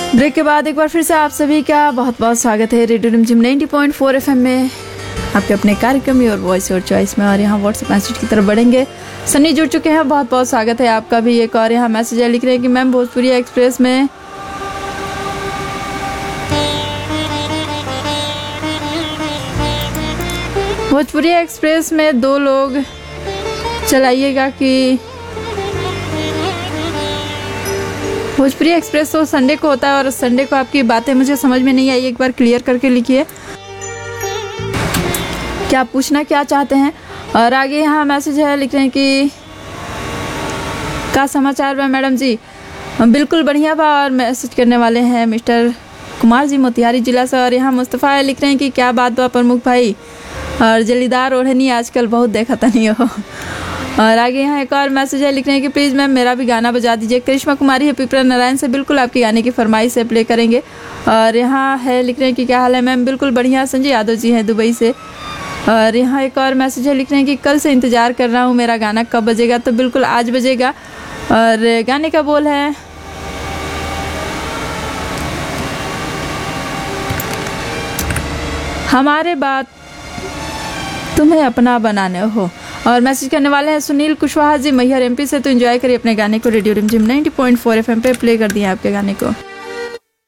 Break के बाद एक बार फिर से आप सभी का बहुत बहुत स्वागत है रेडियो रिमझिम 90.4 FM में आपके अपने कार्यक्रम योर वॉइस योर चॉइस में। और यहाँ व्हाट्सएप मैसेज की तरफ बढ़ेंगे। सन्नी जुड़ चुके हैं, बहुत बहुत स्वागत है आपका भी। एक और यहाँ मैसेज है, लिख रहे हैं कि मैम भोजपुरी एक्सप्रेस में दो लोग चलाइएगा कि भोजपुरी एक्सप्रेस तो संडे को होता है और संडे को आपकी बातें मुझे समझ में नहीं आई, एक बार क्लियर करके लिखिए क्या पूछना क्या चाहते हैं। और आगे यहाँ मैसेज है, लिख रहे हैं कि क्या समाचार बा मैडम जी। बिल्कुल बढ़िया बा। और मैसेज करने वाले हैं मिस्टर कुमार जी मोतिहारी जिला से। और यहाँ मुस्तफ़ा है, लिख रहे हैं कि क्या बात बा प्रमुख भाई, और जलीदार ओढ़नी आजकल बहुत देखा था नहीं हो। और आगे यहाँ एक और मैसेज है, लिख रहे हैं कि प्लीज़ मैम मेरा भी गाना बजा दीजिए। करिश्मा कुमारी है पिपरा नारायण से, बिल्कुल आपकी गाने की फरमाइश से प्ले करेंगे। और यहाँ है, लिख रहे हैं कि क्या हाल है मैम, बिल्कुल बढ़िया। संजय यादव जी हैं दुबई से। और यहाँ एक और मैसेज है, लिख रहे हैं कि कल से इंतज़ार कर रहा हूँ मेरा गाना कब बजेगा, तो बिल्कुल आज बजेगा। और गाने का बोल है, हमारे बात तुम्हें अपना बनाने हो। और मैसेज करने वाले हैं सुनील कुशवाहा जी मैहर MP से। तो एंजॉय करिए अपने गाने को। रेडियो रिमझिम 90.4 FM पे प्ले कर दिए आपके गाने को।